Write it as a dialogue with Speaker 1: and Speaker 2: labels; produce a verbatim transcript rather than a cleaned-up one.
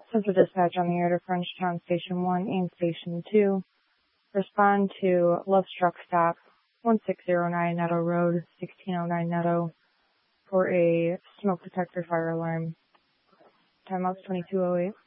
Speaker 1: Central Dispatch on the air to Frenchtown Station one and Station two. Respond to Love Struck Stop, one six zero nine Netto Road, sixteen oh nine Netto, for a smoke detector fire alarm. Timeout's twenty-two oh eight.